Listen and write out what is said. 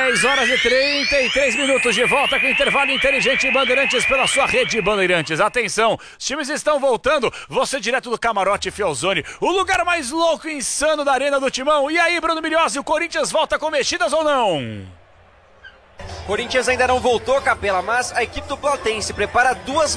10 horas e 33 minutos de volta com intervalo inteligente Bandeirantes pela sua rede Bandeirantes. Atenção, os times estão voltando. Você direto do Camarote Felzone, o lugar mais louco e insano da Arena do Timão. E aí, Bruno Milhozzi, o Corinthians volta com mexidas ou não? Corinthians ainda não voltou, Capela, mas a equipe do Platense prepara duas